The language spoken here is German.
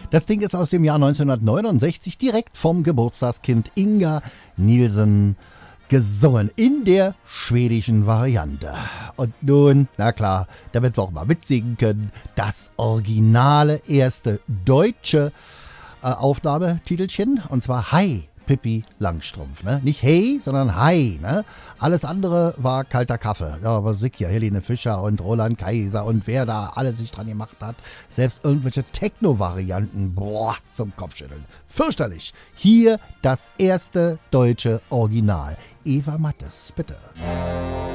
Das Ding ist aus dem Jahr 1969 direkt vom Geburtstagskind Inga Nielsen gesungen in der schwedischen Variante. Und nun, na klar, damit wir auch mal mitsingen können, das originale erste deutsche Aufnahmetitelchen, und zwar Hi Pippi Langstrumpf. Ne? Nicht Hey, sondern Hi. Ne? Alles andere war kalter Kaffee. Ja, aber sick hier, Helene Fischer und Roland Kaiser und wer da alles sich dran gemacht hat. Selbst irgendwelche Techno-Varianten. Boah, zum Kopfschütteln. Fürchterlich. Hier das erste deutsche Original. Eva Mattes, bitte.